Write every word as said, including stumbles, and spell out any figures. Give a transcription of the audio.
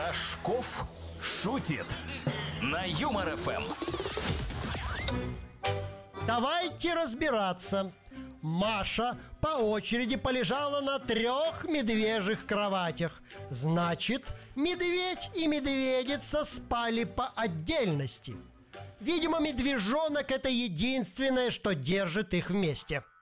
Рожков шутит на Юмор эф эм. Давайте разбираться. Маша по очереди полежала на трех медвежьих кроватях. Значит, медведь и медведица спали по отдельности. Видимо, медвежонок – это единственное, что держит их вместе.